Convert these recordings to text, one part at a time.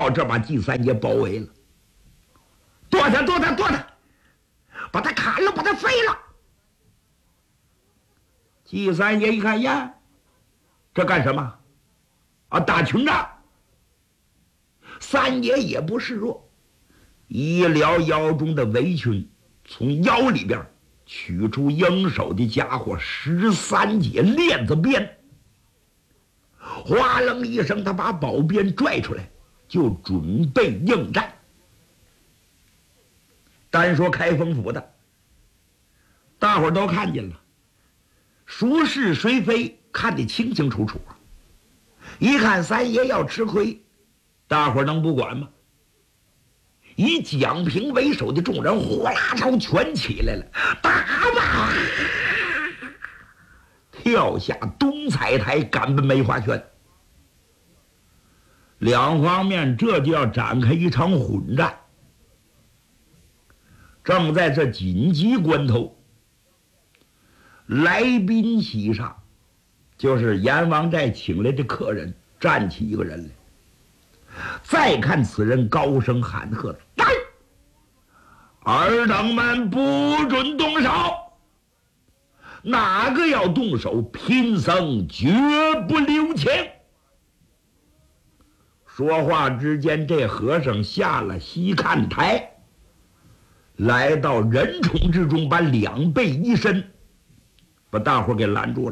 到这把季三爷包围了，剁他，把他砍了，把他废了。季三爷一看呀，这干什么啊？打群仗。三爷也不示弱，一撩腰中的围裙，从腰里边取出应手的家伙13节链子鞭，哗楞一声，他把宝鞭拽出来，就准备应战。单说开封府的，大伙儿都看见了，孰是谁非看得清清楚楚。一看三爷要吃亏，大伙儿能不管吗？以蒋平为首的众人呼啦朝全起来了，打吧！跳下东彩台，赶奔梅花圈。两方面这就要展开一场混战。正在这紧急关头，来宾席上，就是阎王寨请来的客人，站起一个人来。再看此人高声喊喝：“来！尔等们不准动手！哪个要动手，贫僧绝不留情！”说话之间，这和尚下了西看台，来到人丛之中，把两背一伸，把大伙给拦住了。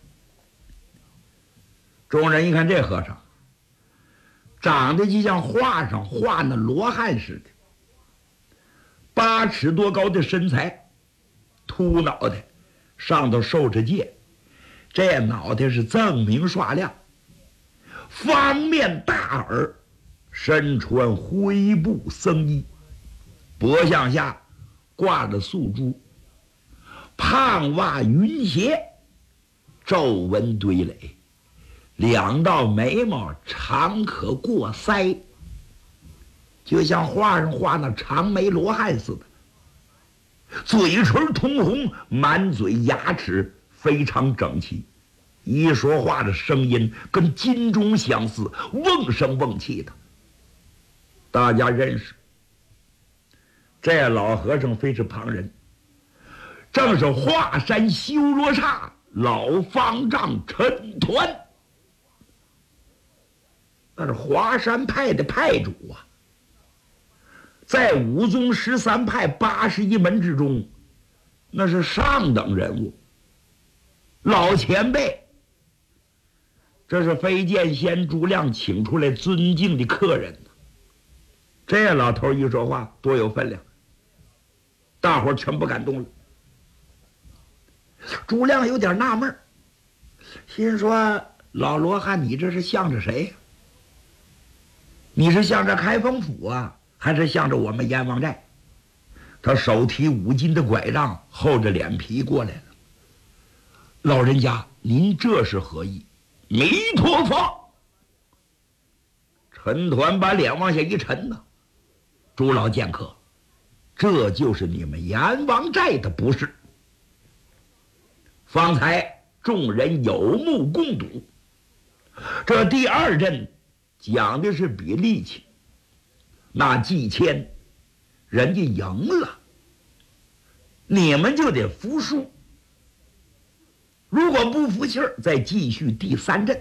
众人一看，这和尚长得就像画上画那罗汉似的，8尺多高的身材，秃脑袋，上头受着戒，这脑袋是锃明刷亮，方面大耳，身穿灰布僧衣，脖项下挂着素珠，胖袜云鞋，皱纹堆垒，两道眉毛长可过腮，就像画上画那长眉罗汉似的，嘴唇通红，满嘴牙齿非常整齐，一说话的声音跟金钟相似，瓮声瓮气的。大家认识，这老和尚非是旁人，正是华山修罗刹老方丈陈抟，那是华山派的派主啊，在武宗13派81门之中，那是上等人物，老前辈。这是飞剑仙朱亮请出来尊敬的客人。这老头一说话多有分量，大伙全不敢动了。朱亮有点纳闷，心说老罗汉，你这是向着谁呀？你是向着开封府啊，还是向着我们阎王寨？他手提5斤的拐杖，厚着脸皮过来了。老人家，您这是何意？弥陀佛！陈抟把脸往下一沉呐，朱老剑客，这就是你们阎王寨的不是。方才众人有目共睹，这第2阵讲的是比力气，那季谦人家赢了，你们就得服输。如果不服气儿，再继续第3阵。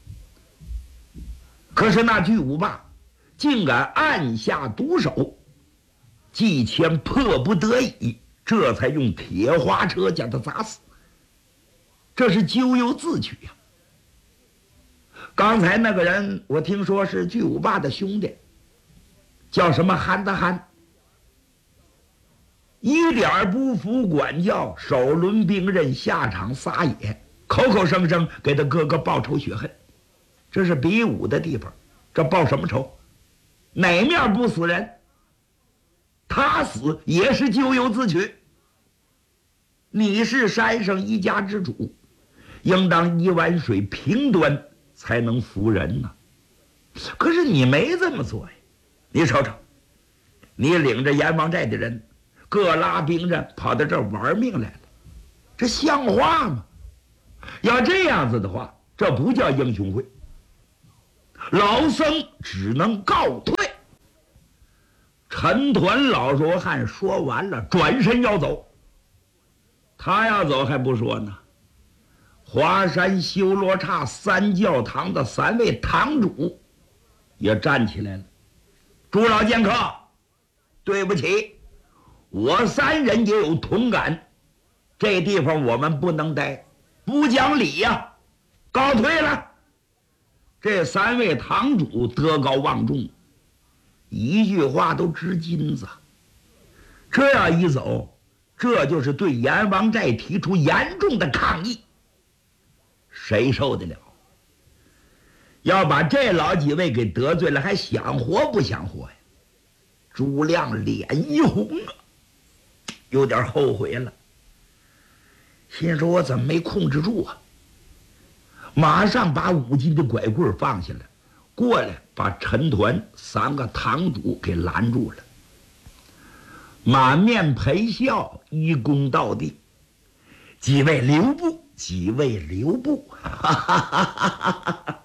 可是那巨无霸竟敢按下毒手，季谦迫不得已，这才用铁花车将他砸死。这是咎由自取呀。刚才那个人我听说是巨无霸的兄弟，叫什么憨的憨，一点不服管教，手抡兵刃下场撒野，口口声声给他哥哥报仇雪恨。这是比武的地方，这报什么仇？哪面不死人？他死也是咎由自取。你是山上一家之主，应当一碗水平端才能服人呢。可是你没这么做呀！你瞅瞅，你领着阎王寨的人各拉兵刃跑到这儿玩命来了，这像话吗？要这样子的话，这不叫英雄会，老僧只能告退。 陈抟老罗汉说完了，转身要走。他要走还不说呢，华山修罗刹三教堂的3位堂主也站起来了。朱老剑客，对不起，我3人也有同感，这地方我们不能待，不讲理呀，告退了。这3位堂主德高望重，一句话都值金子。这样一走，这就是对阎王寨提出严重的抗议，谁受得了？要把这老几位给得罪了，还想活不想活呀？朱亮脸一红啊，有点后悔了，心说我怎么没控制住啊？马上把5斤的拐棍放下来，过来把陈抟3个堂主给拦住了，满面陪笑，一躬到地：“几位留步，几位留步！”哈哈哈哈哈哈！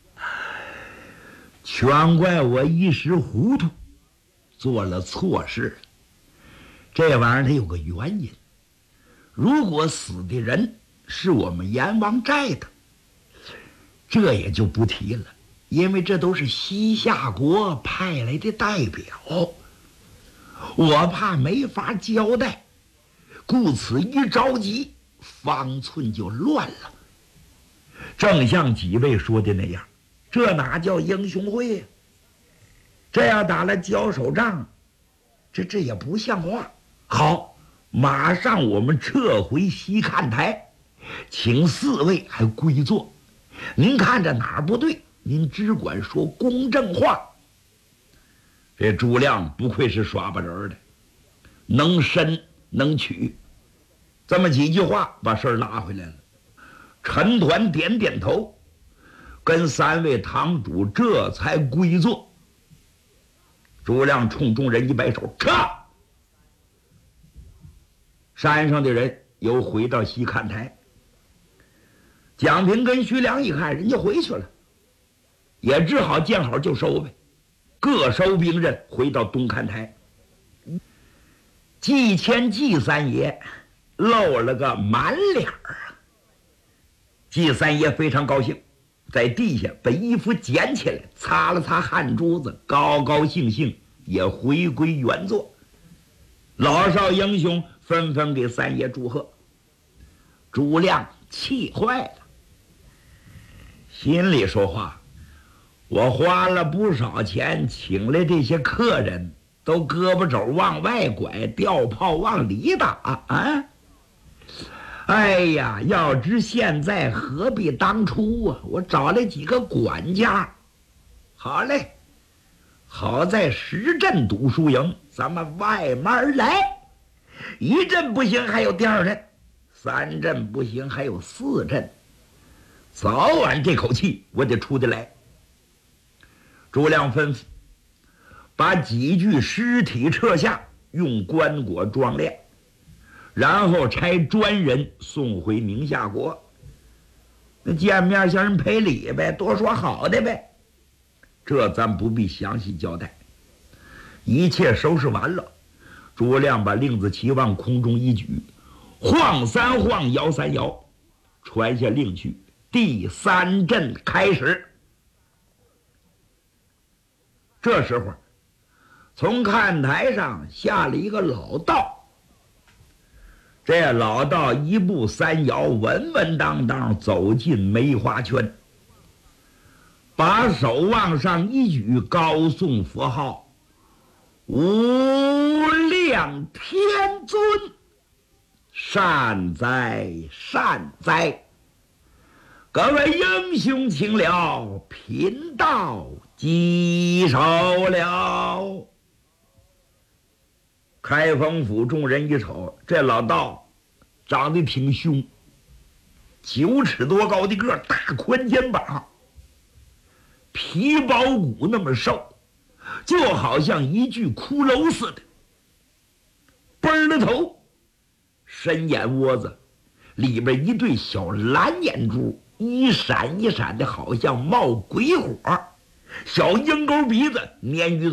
全怪我一时糊涂，做了错事。这玩意儿它有个原因，如果死的人是我们阎王寨的，这也就不提了，因为这都是西夏国派来的代表，我怕没法交代，故此一着急，方寸就乱了。正像几位说的那样，这哪叫英雄会呀？这样打了交手仗，这也不像话。好，马上我们撤回西看台，请4位还归坐。您看着哪儿不对，您只管说公正话。这朱亮不愧是耍把人的，能伸能取，这么几句话把事儿拉回来了。陈抟点点头，跟3位堂主这才归坐。朱亮冲众人一摆手，撤！山上的人又回到西看台。蒋平跟徐良一看人家回去了，也只好见好就收呗，各收兵刃回到东看台。季谦季三爷露了个满脸啊！季三爷非常高兴，在地下把衣服捡起来，擦了擦汗珠子，高高兴兴也回归原座。老少英雄纷纷给三爷祝贺。朱亮气坏了，心里说话：我花了不少钱请来这些客人，都胳膊肘往外拐，吊炮往里打啊！哎呀，要知现在何必当初啊！我找来几个管家，好嘞，好在10镇读书营，咱们外面来，1镇不行还有第2镇，3镇不行还有4镇，早晚这口气我得出得来。朱亮吩咐把几具尸体撤下，用棺椁装殓，然后差专人送回宁夏国。那见面向人赔礼呗，多说好的呗，这咱不必详细交代。一切收拾完了，朱亮把令子旗往空中一举，晃3晃，摇3摇，传下令去，第3阵开始。这时候从看台上下了一个老道，这老道1步3摇，稳稳当当走进梅花圈，把手往上一举，高诵佛号：无量天尊，善哉善哉，各位英雄请了，贫道稽首了。开封府众人一瞅，这老道长得挺凶，9尺多高的个，大宽肩膀，皮包骨那么瘦，就好像一具骷髅似的。奔了头，深眼窝子里边一对小蓝眼珠，一闪一闪的，好像冒鬼火。小鹰钩鼻子，鲶鱼